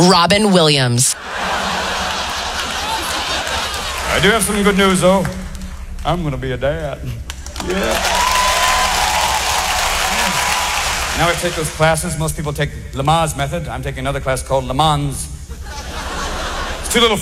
Robin Williams. I do have some good news, though. I'm going to be a dad. Yeah. Now I take those classes. Most people take Lamaze method. I'm taking another class called Le Mans. It's too little